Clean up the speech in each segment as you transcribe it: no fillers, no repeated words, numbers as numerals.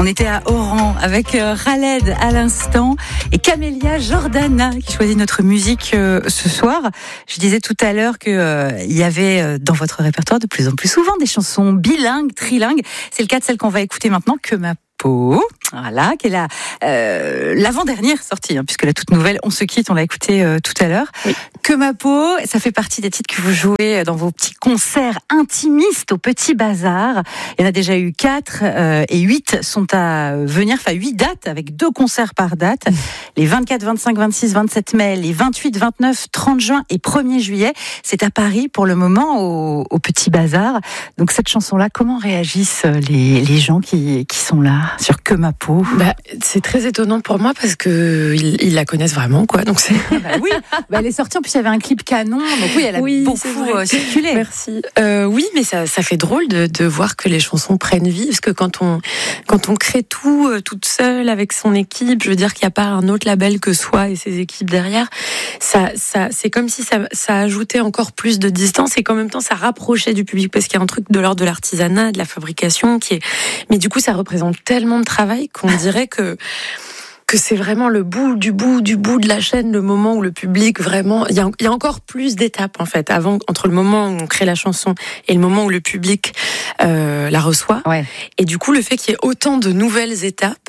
On était à Oran avec Khaled à l'instant et Camélia Jordana qui choisit notre musique ce soir. Je disais tout à l'heure que il y avait dans votre répertoire de plus en plus souvent des chansons bilingues, trilingues. C'est le cas de celle qu'on va écouter maintenant, Que ma peau. Voilà, qui est l'avant-dernière sortie, puisque la toute nouvelle, On se quitte, on l'a écoutée tout à l'heure. Oui. Que ma peau, ça fait partie des titres que vous jouez dans vos petits concerts intimistes au Petit Bazar. Il y en a déjà eu 4 et 8 sont à venir, enfin 8 dates avec 2 concerts par date. Les 24, 25, 26, 27 mai, les 28, 29, 30 juin et 1er juillet. C'est à Paris pour le moment au Petit Bazar. Donc cette chanson-là, comment réagissent les gens qui sont là sur Que ma peau? C'est très étonnant pour moi parce que ils la connaissent vraiment, quoi. Donc c'est oui, elle est sortie. En plus, il y avait un clip canon. Donc oui, elle a beaucoup circulé. Merci. Oui, mais ça fait drôle de voir que les chansons prennent vie, parce que quand on crée tout toute seule avec son équipe, je veux dire qu'il n'y a pas un autre label que soi et ses équipes derrière. Ça c'est comme si ça ajoutait encore plus de distance et qu'en même temps ça rapprochait du public, parce qu'il y a un truc de l'ordre de l'artisanat, de la fabrication mais du coup ça représente tellement de travail qu'on dirait que c'est vraiment le bout de la chaîne, le moment où le public vraiment... Il y a encore plus d'étapes, en fait, entre le moment où on crée la chanson et le moment où le public la reçoit. Ouais. Et du coup, le fait qu'il y ait autant de nouvelles étapes,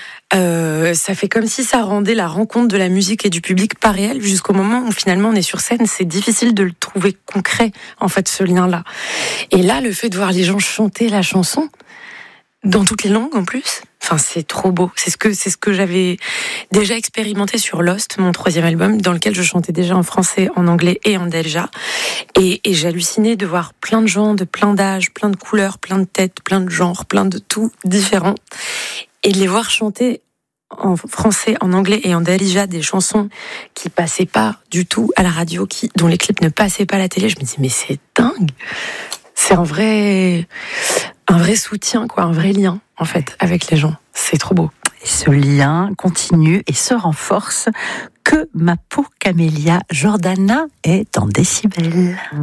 ça fait comme si ça rendait la rencontre de la musique et du public pas réelle, jusqu'au moment où finalement on est sur scène. C'est difficile de le trouver concret, en fait, ce lien-là. Et là, le fait de voir les gens chanter la chanson, dans toutes les langues en plus, enfin c'est trop beau. C'est ce que j'avais déjà expérimenté sur Lost, mon 3e album, dans lequel je chantais déjà en français, en anglais et en delja. Et j'hallucinais de voir plein de gens, de plein d'âges, plein de couleurs, plein de têtes, plein de genres, plein de tout différents, et de les voir chanter en français, en anglais et en delja des chansons qui passaient pas du tout à la radio, dont les clips ne passaient pas à la télé. Je me dis mais c'est dingue. C'est un vrai soutien, quoi, un vrai lien, en fait, avec les gens. C'est trop beau. Et ce lien continue et se renforce. Que ma peau, Camélia Jordana est en décibels.